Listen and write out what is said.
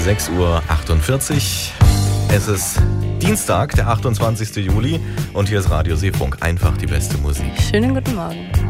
6:48 Uhr. Es ist Dienstag, der 28. Juli und hier ist Radio Seefunk. Einfach die beste Musik. Schönen guten Morgen.